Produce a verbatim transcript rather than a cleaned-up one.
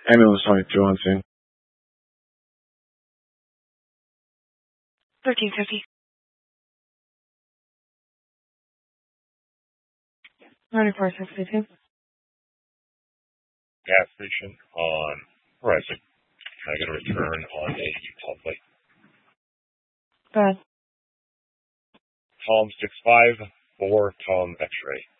Ambulance twenty-two on scene. thirteen fifty. ninety-four sixty-two. Gas station on Horizon. Can I get a return on a Tom plate? Go ahead. Tom six five four Tom X-ray.